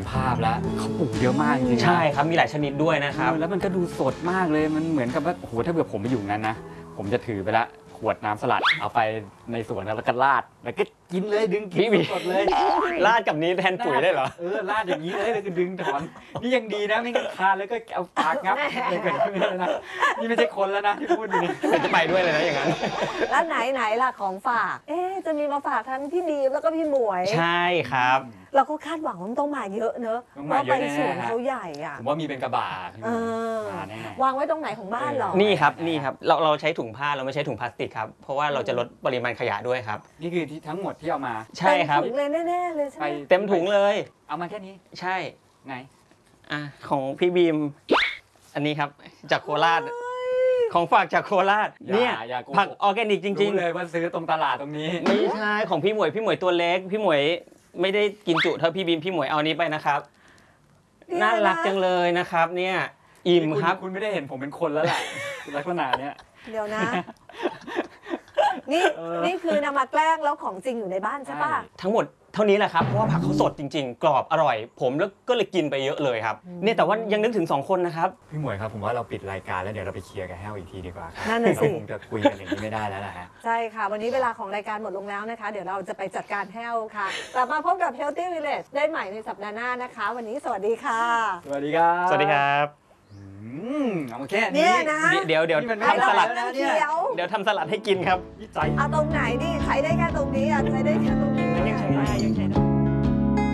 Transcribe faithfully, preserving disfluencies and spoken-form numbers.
ภาพแล้วเขาปลูกเยอะมากจริงๆใช่ครับมีหลายชนิดด้วยนะครับแล้วมันก็ดูสดมากเลยมันเหมือนกับว่าโอ้โหถ้าเกิดผมไปอยู่งั้นนะผมจะถือไปละขวดน้ำสลัดเอาไปในสวนแล้วก็ราดแล้วก็กินเลยดึงกินสดเลยราดกับนี้แทนปุ๋ยได้เหรอเออราดอย่างนี้เลยแล้วก็ดึงถอนนี่ยังดีนะไม่งั้นคานแล้วก็เอาปากงับเลยเกิดขึ้นแล้วนะนี่ไม่ใช่คนแล้วนะที่พูดนี่จะไปด้วยเลยนะอย่างนั้นแล้วไหนไหนล่ะของฝากเอ๊ะจะมีมาฝากทั้งพี่บีมแล้วก็พี่หมวยใช่ครับเราก็คาดหวังว่าต้องมาเยอะเนอะเพราะไปสวนเขาใหญ่อ่ะผมว่ามีเป็นกระบะวางไว้ตรงไหนของบ้านหรอนี่ครับนี่ครับเราเราใช้ถุงผ้าเราไม่ใช้ถุงพลาสติกครับเพราะว่าเราจะลดปริมาณขยะด้วยครับนี่คือที่ทั้งหมดที่เอามาใช่ครับเต็มถุงเลยแน่ๆเลยใช่ไหมเต็มถุงเลยเอามาแค่นี้ใช่ไหนอ่ะของพี่บีมอันนี้ครับจากโคราชของฝากจากโคราชเนี่ยผักออร์แกนิกจริงๆเลยว่าซื้อตรงตลาดตรงนี้ไม่ใช่ของพี่หมวยพี่หมวยตัวเล็กพี่หมวยไม่ได้กินจุเท่าพี่บีมพี่หมวยเอานี้ไปนะครับน่ารักจังเลยนะครับเนี่ยอิ่มครับคุณไม่ได้เห็นผมเป็นคนแล้วแหละลักษณะเนี้ยเดี๋ยวนะนี่นี่คือนำมาแกล้งแล้วของจริงอยู่ในบ้านใช่ป่ะทั้งหมดเท่านี้แหละครับเพราะว่าผักเขาสดจริงๆกรอบอร่อยผมแล้วก็เลยกินไปเยอะเลยครับเนี่ยแต่ว่ายังนึกถึงสองคนนะครับพี่หมวยครับผมว่าเราปิดรายการแล้วเดี๋ยวเราไปเคลียร์กับแห้วอีกทีดีกว่านั่นน่ะสิคงจะคุยกันอย่างนี้ไม่ได้แล้วนะฮะใช่ค่ะวันนี้เวลาของรายการหมดลงแล้วนะคะเดี๋ยวเราจะไปจัดการแห้วค่ะกลับมาพบกับ Healthy Village ได้ใหม่ในสัปดาห์หน้านะคะวันนี้สวัสดีค่ะสวัสดีครับสวัสดีครับเอาแค่นี้นะเดี๋ยวเดี๋ยวทำสลัดเดี๋ยวเดี๋ยวทำสลัดให้กินครับเอาตรงไหนดิใช้ได้แค่ตรงนี้อ่ะใช้ได้แค่ตรง